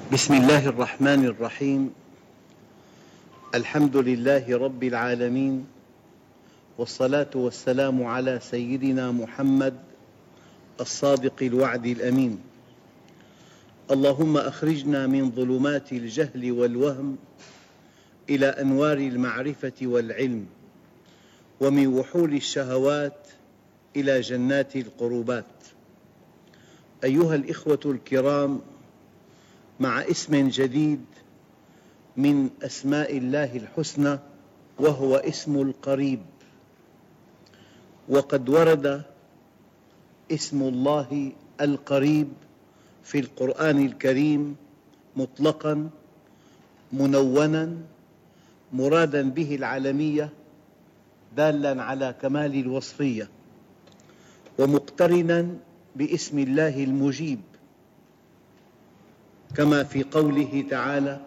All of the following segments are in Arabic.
بسم الله الرحمن الرحيم. الحمد لله رب العالمين، والصلاة والسلام على سيدنا محمد الصادق الوعد الأمين. اللهم أخرجنا من ظلمات الجهل والوهم إلى أنوار المعرفة والعلم، ومن وحول الشهوات إلى جنات القربات. أيها الإخوة الكرام، مع اسم جديد من أسماء الله الحسنى، وهو اسم القريب. وقد ورد اسم الله القريب في القرآن الكريم مطلقاً منوناً مراداً به العالمية دالاً على كمال الوصفية، ومقترناً باسم الله المجيب، كما في قوله تعالى: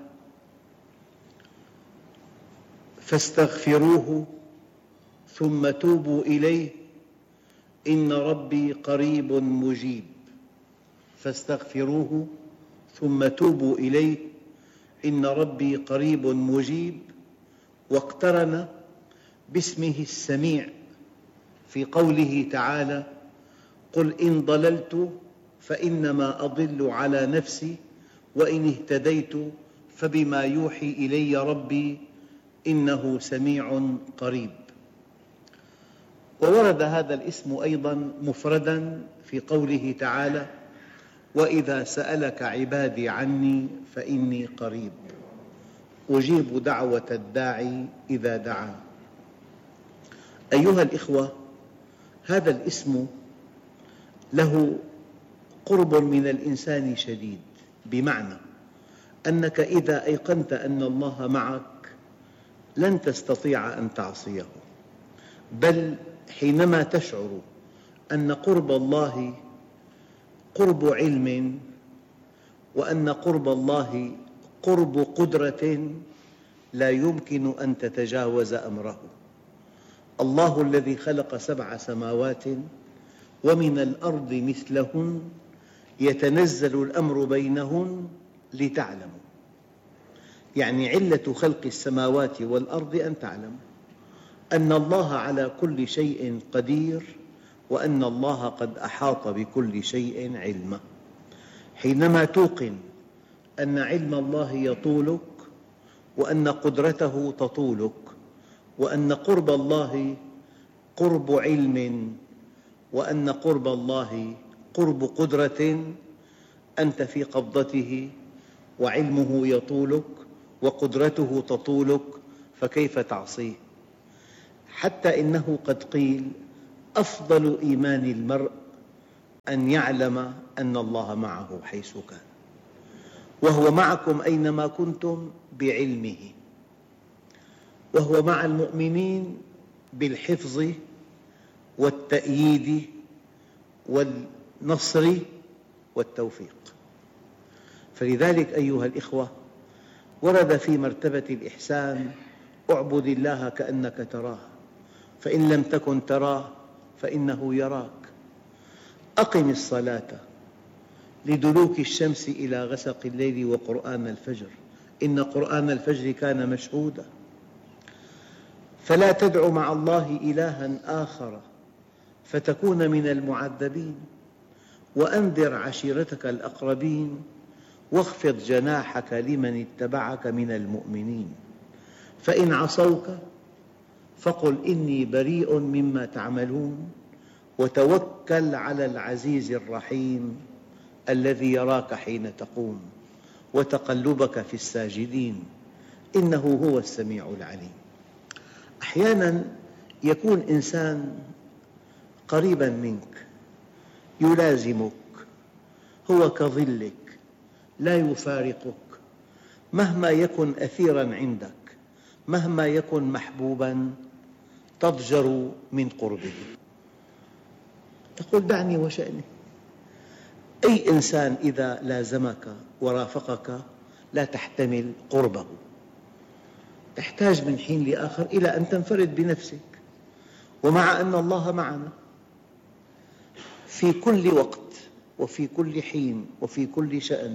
فاستغفروه ثم توبوا إليه إن ربي قريب مجيب. فاستغفروه ثم توبوا إليه إن ربي قريب مجيب. واقترن باسمه السميع في قوله تعالى: قل إن ضللت فإنما أضل على نفسي وإن اهتديت فبما يوحي إلي ربي إنه سميع قريب. وورد هذا الاسم أيضاً مفرداً في قوله تعالى: وإذا سألك عبادي عني فإني قريب أجيب دعوة الداعي إذا دعان. أيها الإخوة، هذا الاسم له قرب من الإنسان شديد، بمعنى أنك إذا أيقنت أن الله معك لن تستطيع أن تعصيه، بل حينما تشعر أن قرب الله قرب علم، وأن قرب الله قرب قدرة لا يمكن أن تتجاوز أمره. الله الذي خلق 7 سماوات ومن الأرض مثلهن يتنزل الأمر بينهن لتعلموا، يعني علة خلق السماوات والأرض أن تعلموا أن الله على كل شيء قدير، وأن الله قد أحاط بكل شيء علما. حينما توقن أن علم الله يطولك، وأن قدرته تطولك، وأن قرب الله قرب علم، وأن قرب الله قرب قدرة، أنت في قبضته وعلمه يطولك وقدرته تطولك، فكيف تعصيه؟ حتى إنه قد قيل: أفضل إيمان المرء أن يعلم أن الله معه حيث كان، وهو معكم أينما كنتم بعلمه، وهو مع المؤمنين بالحفظ والتأييد والنصر والتوفيق. فلذلك أيها الإخوة، ورد في مرتبة الإحسان: اعبد الله كأنك تراه فإن لم تكن تراه فإنه يراك. أقم الصلاة لدلوك الشمس إلى غسق الليل وقرآن الفجر إن قرآن الفجر كان مشهودا. فلا تدع مع الله إلها آخر فتكون من المعذبين. وأنذر عشيرتك الأقربين واخفض جناحك لمن اتبعك من المؤمنين. فإن عصوك فقل إني بريء مما تعملون وتوكل على العزيز الرحيم الذي يراك حين تقوم وتقلبك في الساجدين إنه هو السميع العليم. أحياناً يكون إنسان قريباً منك يلازمك، هو كظلك لا يفارقك، مهما يكن أثيراً عندك، مهما يكن محبوباً تضجر من قربه. تقول: دعني وشأني. أي إنسان إذا لازمك ورافقك لا تحتمل قربه، تحتاج من حين لآخر إلى أن تنفرد بنفسك. ومع أن الله معنا في كل وقت وفي كل حين وفي كل شأن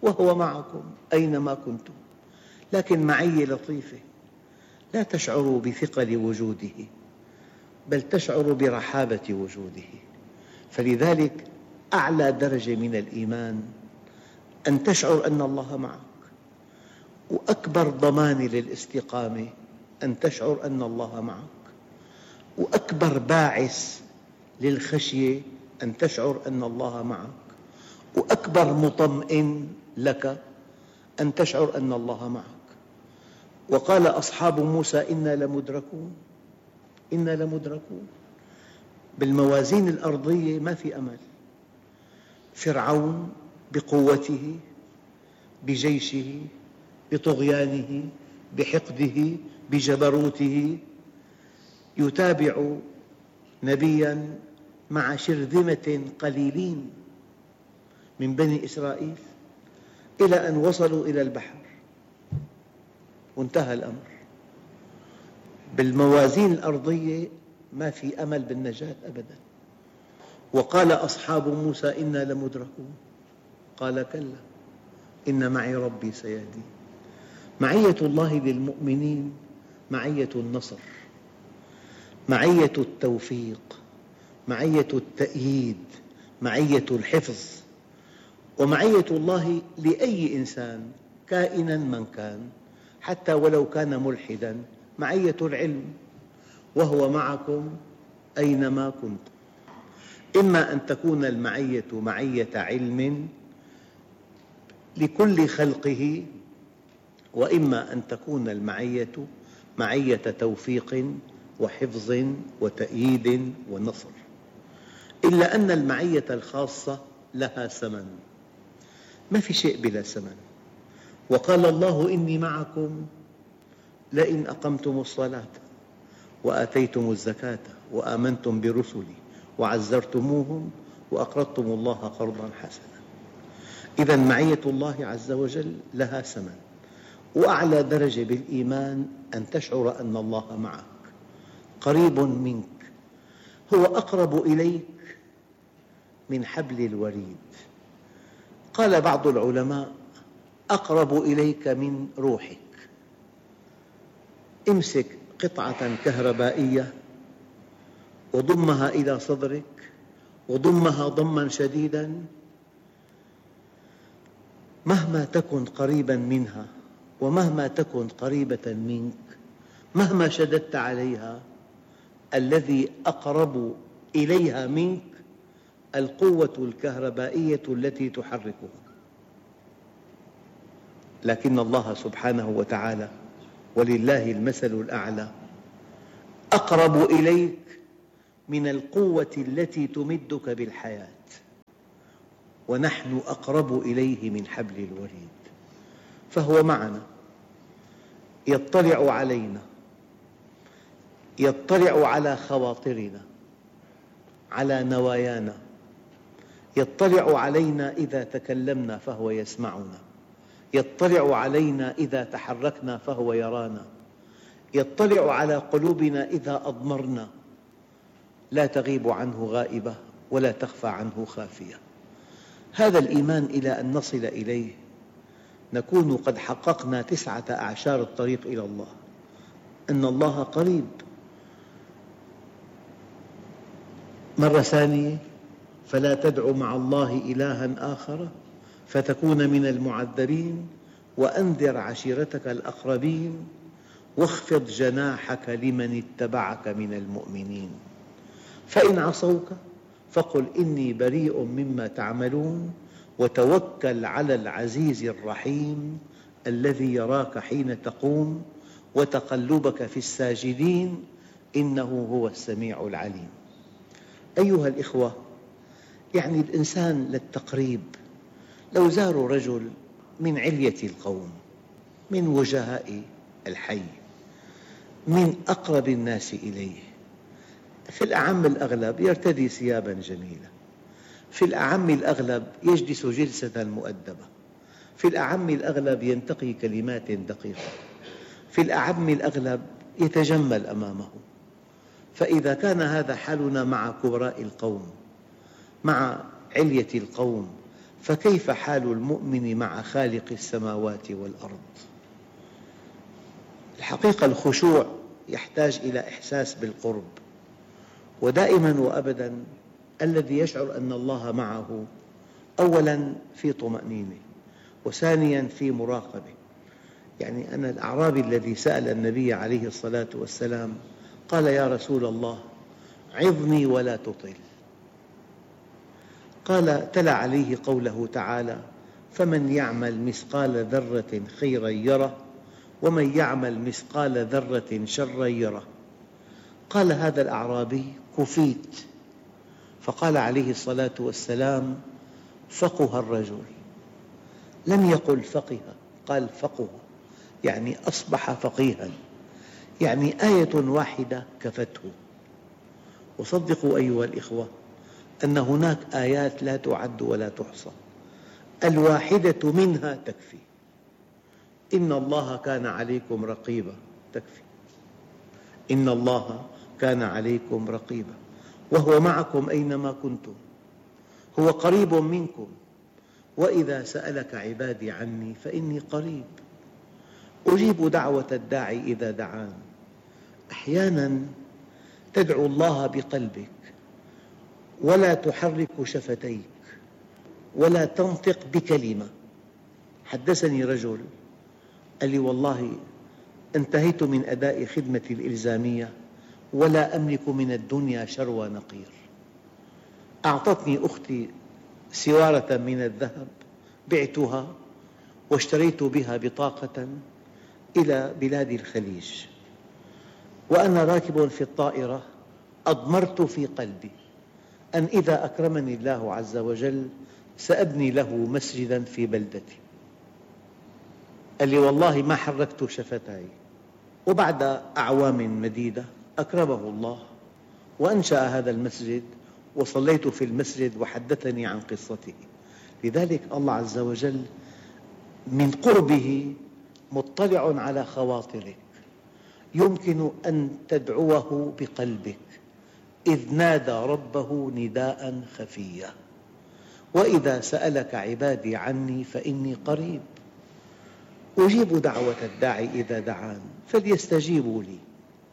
وهو معكم أينما كنتم. لكن معية لطيفة، لا تشعر بثقل وجوده، بل تشعر برحابة وجوده. فلذلك أعلى درجة من الإيمان أن تشعر أن الله معك، وأكبر ضمان للاستقامة أن تشعر أن الله معك، وأكبر باعث للخشية أن تشعر أن الله معك، وأكبر مطمئن لك أن تشعر أن الله معك. وقال أصحاب موسى إنا لمدركون، إنا لمدركون. بالموازين الأرضية ما في أمل. فرعون بقوته، بجيشه، بطغيانه، بحقده، بجبروته، يتابع نبياً مع شرذمة قليلين من بني إسرائيل إلى أن وصلوا إلى البحر وانتهى الأمر. بالموازين الأرضية ما في أمل بالنجاة أبداً. وقال أصحاب موسى إنا لمدركون، قال كلا إن معي ربي سيهدين. معية الله للمؤمنين معية النصر، معية التوفيق، معية التأييد، معية الحفظ. ومعية الله لأي إنسان كائناً من كان، حتى ولو كان ملحداً، معية العلم، وهو معكم أينما كنتم. إما أن تكون المعية معية علم لكل خلقه، وإما أن تكون المعية معية توفيق وحفظ وتأييد ونصر. إلا أن المعية الخاصة لها ثمن، ما في شيء بلا ثمن. وقال الله إني معكم لئن أقمتم الصلاة وآتيتم الزكاة وآمنتم برسلي وعزرتموهم وأقرضتم الله قرضاً حسناً. إذا معية الله عز وجل لها ثمن. وأعلى درجة بالإيمان أن تشعر أن الله معك، قريب منك، هو أقرب إليك من حبل الوريد. قال بعض العلماء أقرب إليك من روحك. امسك قطعة كهربائية وضمها إلى صدرك، وضمها ضماً شديداً، مهما تكن قريباً منها ومهما تكن قريبة منك، مهما شددت عليها، الذي أقرب إليها منك القوة الكهربائية التي تحركها. لكن الله سبحانه وتعالى ولله المثل الأعلى أقرب إليك من القوة التي تمدك بالحياة، ونحن أقرب إليه من حبل الوريد. فهو معنا، يطلع علينا، يطلع على خواطرنا، على نوايانا، يطلع علينا إذا تكلمنا فهو يسمعنا، يطلع علينا إذا تحركنا فهو يرانا، يطلع على قلوبنا إذا أضمرنا، لا تغيب عنه غائبة ولا تخفى عنه خافية. هذا الإيمان إلى أن نصل إليه نكون قد حققنا 9 أعشار الطريق إلى الله، أن الله قريب. مرة ثانية: فلا تدع مع الله إلها آخر فتكون من المعذبين وأنذر عشيرتك الأقربين واخفض جناحك لمن اتبعك من المؤمنين فإن عصوك فقل إني بريء مما تعملون وتوكل على العزيز الرحيم الذي يراك حين تقوم وتقلبك في الساجدين إنه هو السميع العليم. أيها الإخوة، يعني الإنسان للتقريب لو زاروا رجل من علية القوم، من وجهاء الحي، من أقرب الناس إليه، في الأعم الأغلب يرتدي ثياباً جميلة، في الأعم الأغلب يجلس جلسة مؤدبة، في الأعم الأغلب ينتقي كلمات دقيقة، في الأعم الأغلب يتجمل أمامه. فإذا كان هذا حالنا مع كبراء القوم، مع علية القوم، فكيف حال المؤمن مع خالق السماوات والأرض؟ الحقيقة الخشوع يحتاج إلى إحساس بالقرب، ودائما وأبدا الذي يشعر أن الله معه أولا في طمأنينة، وثانيا في مراقبة. يعني أنا الأعرابي الذي سأل النبي عليه الصلاة والسلام قال: يا رسول الله عظني ولا تطل. قال: تلا عليه قوله تعالى: فمن يعمل مثقال ذرة خيرا يره ومن يعمل مثقال ذرة شرا يره. قال هذا الأعرابي: كفيت. فقال عليه الصلاة والسلام: فقه الرجل. لم يقل فقه، قال فقه، يعني أصبح فقيها، يعني آية واحدة كفته. وصدقوا أيها الإخوة أن هناك آيات لا تعد ولا تحصى، الواحدة منها تكفي. إن الله كان عليكم رقيبا، تكفي. إن الله كان عليكم رقيبا وهو معكم أينما كنتم، هو قريب منكم. وإذا سألك عبادي عني فإني قريب أجيب دعوة الداعي إذا دعان. أحياناً تدعو الله بقلبك ولا تحرك شفتيك ولا تنطق بكلمة. حدثني رجل قال لي: والله انتهيت من أداء خدمتي الإلزامية ولا أملك من الدنيا شروى نقير. أعطتني أختي سوارة من الذهب، بعتها واشتريت بها بطاقة إلى بلاد الخليج، وأنا راكب في الطائرة أضمرت في قلبي أن إذا أكرمني الله عز وجل سأبني له مسجداً في بلدتي. قال لي: والله ما حركت شفتاي. وبعد أعوام مديدة أكرمه الله وأنشأ هذا المسجد، وصليت في المسجد وحدثني عن قصته. لذلك الله عز وجل من قربه مطلع على خواطرك، يمكن أن تدعوه بقلبك إذ نادى ربه نداء خفيا: وإذا سألك عبادي عني فإني قريب أجيب دعوة الداعي إذا دعان فليستجيبوا لي.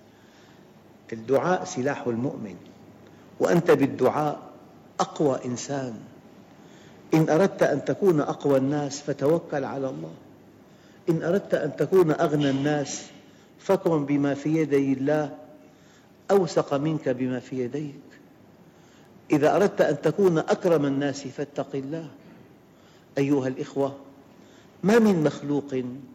الدعاء سلاح المؤمن، وأنت بالدعاء أقوى إنسان. إن أردت أن تكون أقوى الناس فتوكل على الله، إن أردت أن تكون أغنى الناس فكن بما في يدي الله أوثق منك بما في يديك. إذا أردت أن تكون أكرم الناس فاتق الله. أيها الإخوة، ما من مخلوق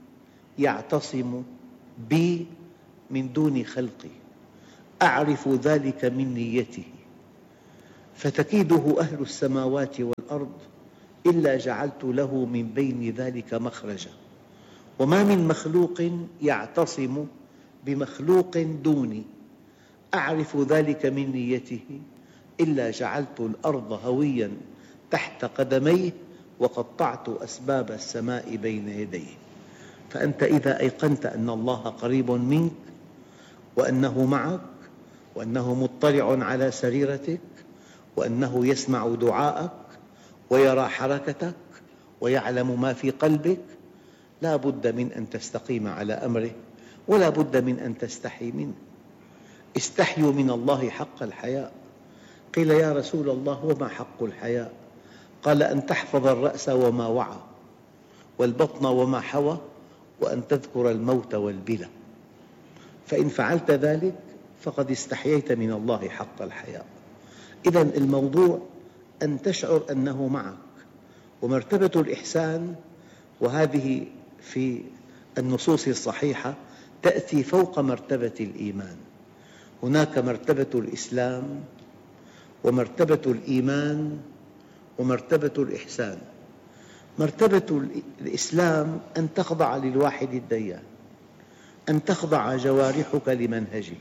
يعتصم بي من دون خلقي، أعرف ذلك من نيته، فتكيده أهل السماوات والأرض إلا جعلت له من بين ذلك مخرجا. وما من مخلوق يعتصم بمخلوق دوني، أعرف ذلك من نيته إلا جعلت الأرض هوياً تحت قدميه وقطعت أسباب السماء بين يديه. فأنت إذا أيقنت أن الله قريب منك وأنه معك وأنه مطلع على سريرتك وأنه يسمع دعاءك ويرى حركتك ويعلم ما في قلبك، لا بد من أن تستقيم على أمره ولا بد من أن تستحي منه. استحيوا من الله حق الحياء. قيل: يا رسول الله وما حق الحياء؟ قال: أن تحفظ الرأس وما وعى والبطن وما حوى وأن تذكر الموت والبلى، فإن فعلت ذلك فقد استحييت من الله حق الحياء. إذن الموضوع أن تشعر أنه معك. ومرتبة الإحسان، وهذه في النصوص الصحيحة، تأتي فوق مرتبة الإيمان. هناك مرتبة الإسلام ومرتبة الإيمان ومرتبة الإحسان. مرتبة الإسلام أن تخضع للواحد الديان، أن تخضع جوارحك لمنهجه،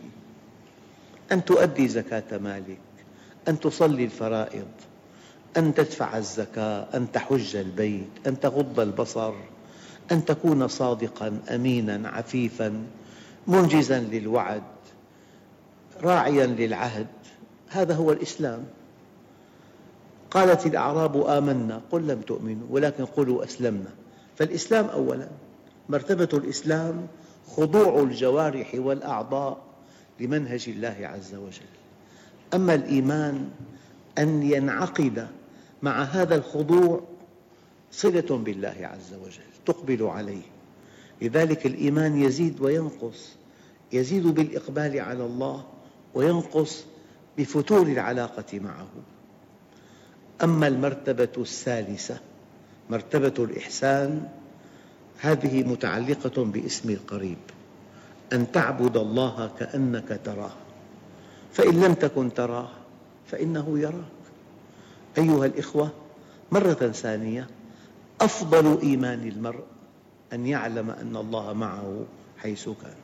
أن تؤدي زكاة مالك، أن تصلي الفرائض، أن تدفع الزكاة، أن تحج البيت، أن تغض البصر، أن تكون صادقاً أميناً عفيفاً منجزاً للوعد راعياً للعهد. هذا هو الإسلام. قالت الأعراب آمنا قل لم تؤمنوا ولكن قولوا أسلمنا. فالإسلام أولاً، مرتبة الإسلام خضوع الجوارح والأعضاء لمنهج الله عز وجل. أما الإيمان أن ينعقد مع هذا الخضوع صلة بالله عز وجل تقبل عليه. لذلك الإيمان يزيد وينقص، يزيد بالإقبال على الله وينقص بفتور العلاقة معه. أما المرتبة الثالثة مرتبة الإحسان، هذه متعلقة باسم القريب، أن تعبد الله كأنك تراه، فإن لم تكن تراه فإنه يراك. أيها الإخوة، مرة ثانية، أفضل إيمان المرء أن يعلم أن الله معه حيث كان.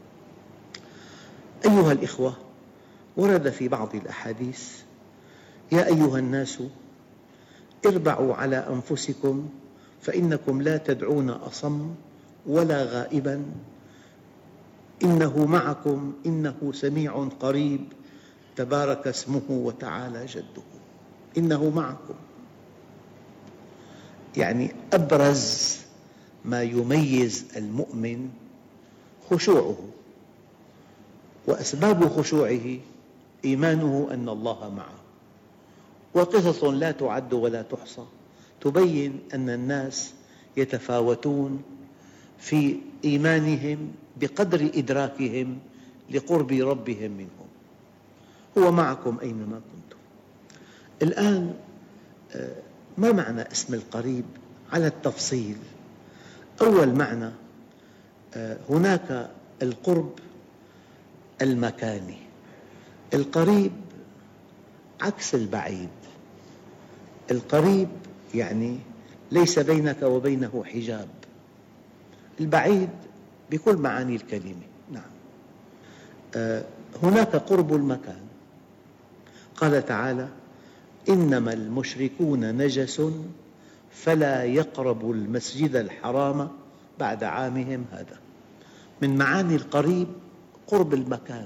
أيها الإخوة، ورد في بعض الأحاديث: يا أيها الناس اربعوا على أنفسكم فإنكم لا تدعون أصم ولا غائبا إنه معكم إنه سميع قريب تبارك اسمه وتعالى جده. إنه معكم، يعني أبرز ما يميز المؤمن خشوعه، وأسباب خشوعه إيمانه أن الله معه. وقصص لا تعد ولا تحصى تبين أن الناس يتفاوتون في إيمانهم بقدر إدراكهم لقرب ربهم منهم. هو معكم أينما كنتم. الآن ما معنى اسم القريب على التفصيل؟ أول معنى، هناك القرب المكاني. القريب عكس البعيد. القريب يعني ليس بينك وبينه حجاب. البعيد بكل معاني الكلمة. نعم. هناك قرب المكان. قال تعالى: إنما المشركون نجس فلا يقربوا المسجد الحرام بعد عامهم هذا. من معاني القريب قرب المكان،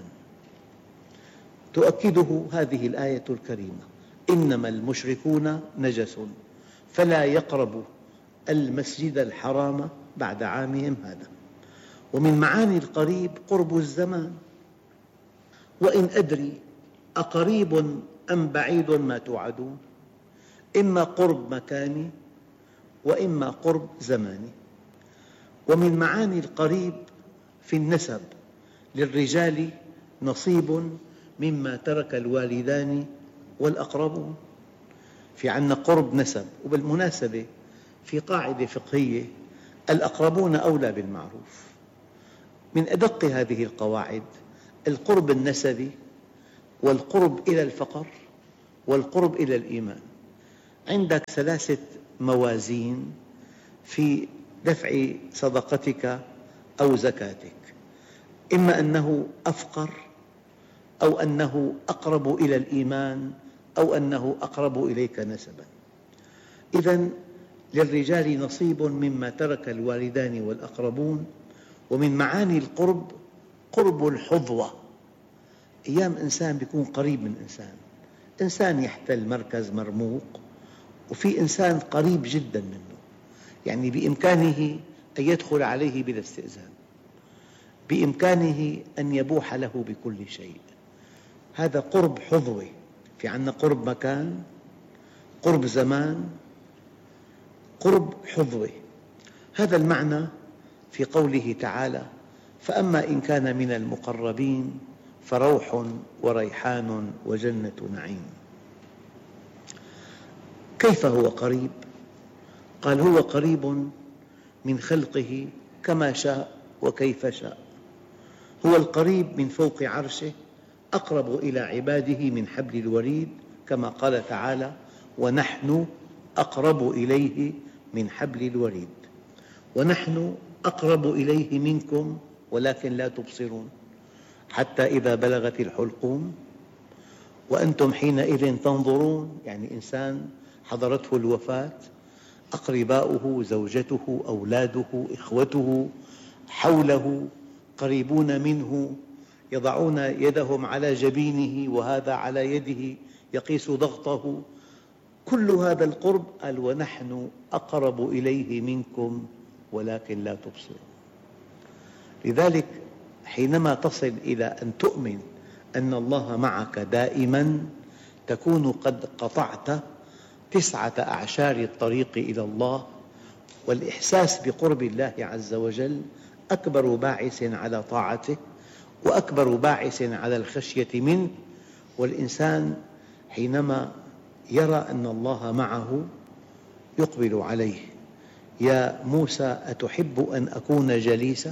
تؤكده هذه الآية الكريمة: إنما المشركون نجس فلا يقربوا المسجد الحرام بعد عامهم هذا. ومن معاني القريب قرب الزمان. وإن أدري أقريب أم بعيد ما توعدون، إما قرب مكاني وإما قرب زماني. ومن معاني القريب في النسب: للرجال نصيب مما ترك الوالدان والأقربون. في عندنا قرب نسب. وبالمناسبة في قاعدة فقهية: الأقربون أولى بالمعروف. من أدق هذه القواعد القرب النسبي، والقرب إلى الفقر، والقرب إلى الإيمان. عندك ثلاثة موازين في دفع صدقتك أو زكاتك: إما أنه أفقر، أو أنه أقرب إلى الإيمان، أو أنه أقرب إليك نسباً. إذن للرجال نصيب مما ترك الوالدان والأقربون. ومن معاني القرب قرب الحظوة. أيام إنسان يكون قريب من إنسان، إنسان يحتل مركز مرموق، وفي إنسان قريب جداً منه، يعني بإمكانه أن يدخل عليه بلا استئذان، بإمكانه أن يبوح له بكل شيء. هذا قرب حظوة. في عندنا قرب مكان، قرب زمان، قرب حظوة. هذا المعنى في قوله تعالى: فأما إن كان من المقربين فروح وريحان وجنة نعيم. كيف هو قريب؟ قال: هو قريب من خلقه كما شاء وكيف شاء. هو القريب من فوق عرشه، أقرب إلى عباده من حبل الوريد، كما قال تعالى: ونحن أقرب إليه من حبل الوريد. ونحن أقرب إليه منكم ولكن لا تبصرون، حتى إذا بلغت الحلقوم وأنتم حينئذ تنظرون. يعني إنسان حضرته الوفاة، أقرباؤه، زوجته، أولاده، إخوته حوله قريبون منه، يضعون يدهم على جبينه وهذا على يده يقيس ضغطه. كل هذا القرب قال ونحن أقرب إليه منكم ولكن لا تبصرون. لذلك حينما تصل إلى أن تؤمن أن الله معك دائماً تكون قد قطعت 9 أعشار الطريق إلى الله. والإحساس بقرب الله عز وجل أكبر باعث على طاعته وأكبر باعث على الخشية منه. والإنسان حينما يرى أن الله معه يقبل عليه. يا موسى أتحب أن أكون جليسك؟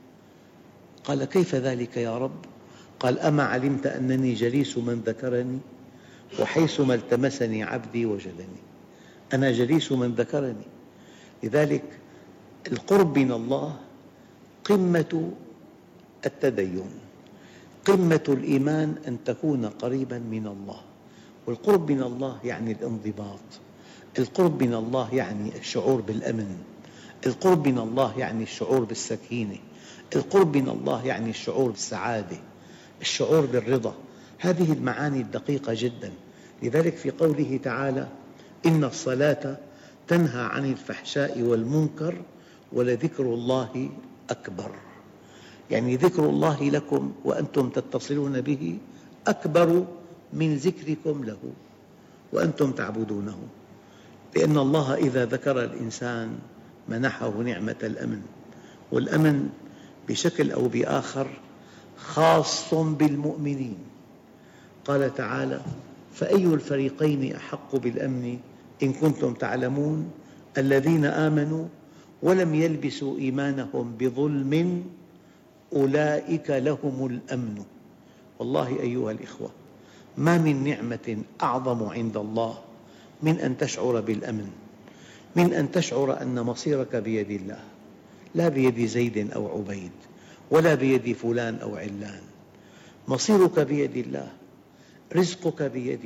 قال كيف ذلك يا رب؟ قال أما علمت أنني جليس من ذكرني وحيثما التمسني عبدي وجدني. أنا جليس من ذكرني. لذلك القرب من الله قمة التدين، قمة الإيمان أن تكون قريباً من الله. والقرب من الله يعني الانضباط، القرب من الله يعني الشعور بالأمن، القرب من الله يعني الشعور بالسكينة، القرب من الله يعني الشعور بالسعادة، الشعور بالرضا. هذه المعاني الدقيقة جداً. لذلك في قوله تعالى إن الصلاة تنهى عن الفحشاء والمنكر ولذكر الله أكبر، يعني ذكر الله لكم وأنتم تتصلون به أكبر من ذكركم له وأنتم تعبدونه. لأن الله إذا ذكر الإنسان منحه نعمة الأمن، والأمن بشكل أو بآخر خاص بالمؤمنين. قال تعالى فأي الفريقين أحق بالأمن إن كنتم تعلمون الذين آمنوا ولم يلبسوا إيمانهم بظلم أولئك لهم الأمن. والله أيها الإخوة ما من نعمة أعظم عند الله من أن تشعر بالأمن، من أن تشعر أن مصيرك بيد الله، لا بيد زيد أو عبيد ولا بيد فلان أو علان. مصيرك بيد الله، رزقك بيده،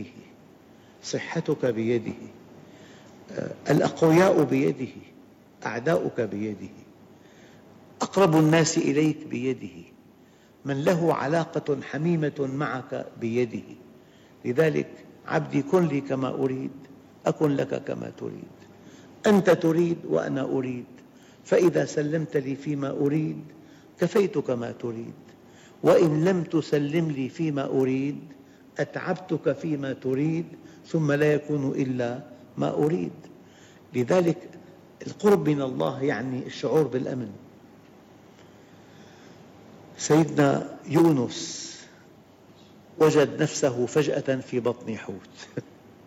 صحتك بيده، الأقوياء بيده، أعداؤك بيده، أقرب الناس إليك بيده، من له علاقة حميمة معك بيده. لذلك عبدي كن لي كما أريد أكن لك كما تريد. أنت تريد وأنا أريد، فإذا سلمت لي فيما أريد كفيتك ما تريد، وإن لم تسلم لي فيما أريد أتعبتك فيما تريد ثم لا يكون إلا ما أريد. لذلك القرب من الله يعني الشعور بالأمن. سيدنا يونس وجد نفسه فجأة في بطن حوت.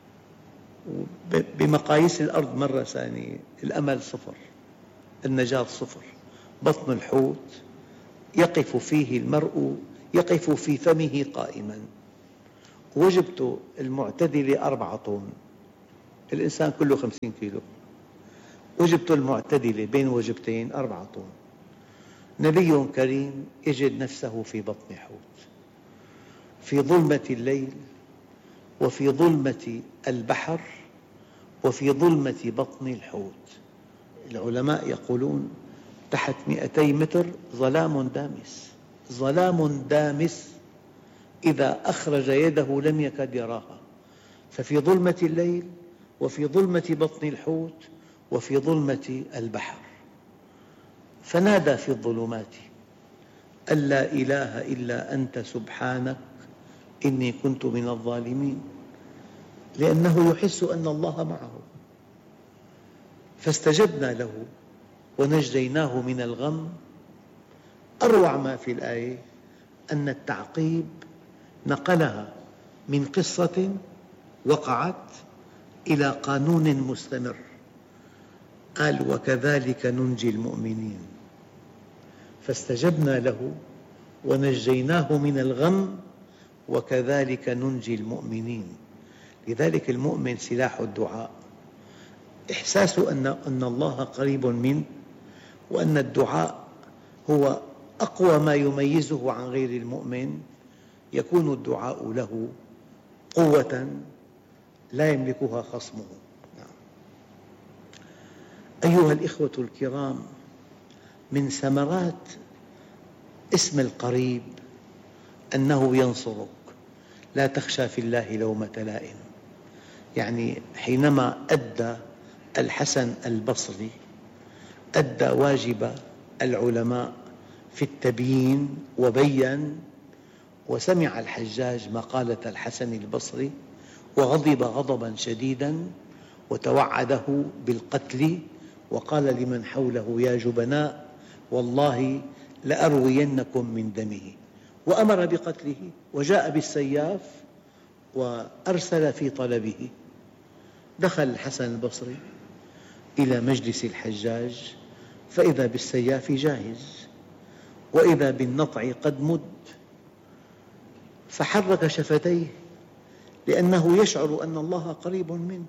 بمقاييس الأرض مرة ثانية الأمل صفر، النجاة صفر. بطن الحوت يقف فيه المرء، يقف في فمه قائماً. وجبته المعتدلة 4 طن، الإنسان كله 50 كيلو، وجبته المعتدلة بين وجبتين 4 طن. نبي كريم يجد نفسه في بطن حوت، في ظلمة الليل وفي ظلمة البحر وفي ظلمة بطن الحوت. العلماء يقولون تحت 200 متر ظلام دامس، ظلام دامس إذا أخرج يده لم يكد يراها. ففي ظلمة الليل وفي ظلمة بطن الحوت وفي ظلمة البحر. فنادى في الظلمات أن لا إله إلا أنت سبحانك إني كنت من الظالمين، لأنه يحس أن الله معه. فاستجبنا له ونجيناه من الغم. أروع ما في الآية أن التعقيب نقلها من قصة وقعت إلى قانون مستمر. قال وكذلك ننجي المؤمنين. فاستجبنا له ونجيناه من الغم وكذلك ننجي المؤمنين. لذلك المؤمن سلاح الدعاء، إحساسه أن الله قريب منه، وأن الدعاء هو أقوى ما يميزه عن غير المؤمن. يكون الدعاء له قوة لا يملكها خصمه. أيها الإخوة الكرام، من ثمرات اسم القريب أنه ينصرك. لا تخشى في الله لومة لائم، يعني حينما أدى الحسن البصري أدى واجب العلماء في التبيين وبين، وسمع الحجاج مقالة الحسن البصري وغضب غضبا شديدا وتوعده بالقتل، وقال لمن حوله: يا جبناء والله لأروينكم من دمه، وأمر بقتله وجاء بالسياف وأرسل في طلبه. دخل الحسن البصري إلى مجلس الحجاج فإذا بالسياف جاهز، وإذا بالنطع قد مد، فحرك شفتيه لأنه يشعر أن الله قريب منه،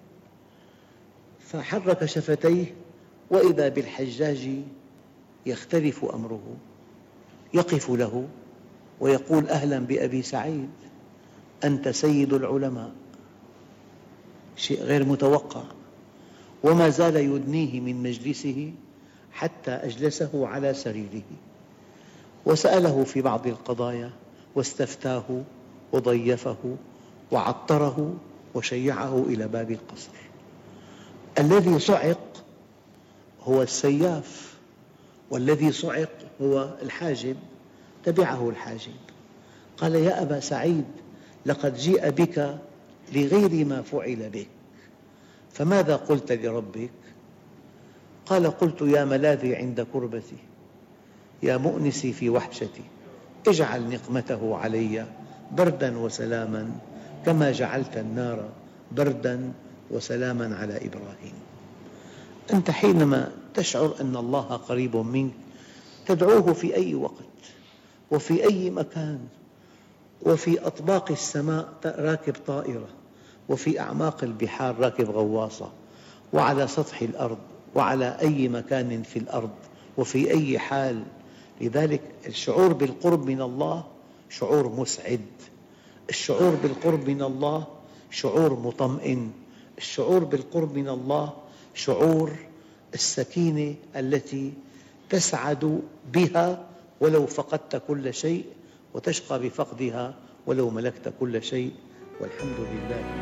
فحرك شفتيه وإذا بالحجاج يختلف أمره، يقف له ويقول: أهلا بأبي سعيد، أنت سيد العلماء. شيء غير متوقع. وما زال يدنيه من مجلسه حتى أجلسه على سريره وسأله في بعض القضايا واستفتاه وضيفه وعطره وشيعه إلى باب القصر. الذي صعق هو السياف، والذي صعق هو الحاجب. تبعه الحاجب قال: يا أبا سعيد، لقد جيء بك لغير ما فعل بك، فماذا قلت لربك؟ قال: قلت: يا ملاذي عند كربتي، يا مؤنسي في وحشتي، اجعل نقمته علي بردا وسلاما كما جعلت النار بردا وسلاما على إبراهيم. أنت حينما تشعر أن الله قريب منك تدعوه في أي وقت وفي أي مكان، وفي أطباق السماء راكب طائرة، وفي أعماق البحار راكب غواصة، وعلى سطح الأرض، وعلى أي مكان في الأرض، وفي أي حال. لذلك الشعور بالقرب من الله شعور مسعد، الشعور بالقرب من الله شعور مطمئن، الشعور بالقرب من الله شعور السكينة التي تسعد بها ولو فقدت كل شيء، وتشقى بفقدها ولو ملكت كل شيء، والحمد لله.